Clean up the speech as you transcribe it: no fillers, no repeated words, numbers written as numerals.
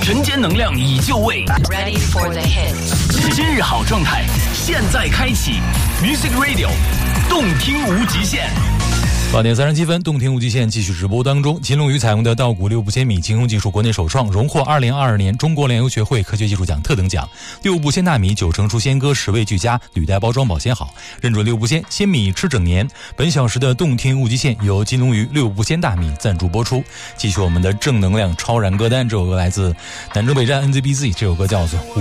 晨间能量已就位 Ready for the hits。 今日好状态现在开启 Music Radio 动听无极限。 8点37分，动听无极限继续直播当中。金龙鱼采用的稻谷6步千米精工技术国内首创，荣获2022年中国粮油学会科学技术奖特等奖。6步鲜大米9成熟鲜歌，10味俱佳，履带包装保鲜好，认准6步鲜，鲜米吃整年。本小时的动听无极限由金龙鱼6步鲜大米赞助播出。继续我们的正能量超燃歌单，这首歌来自南征北战 NZBZ， 这首歌叫做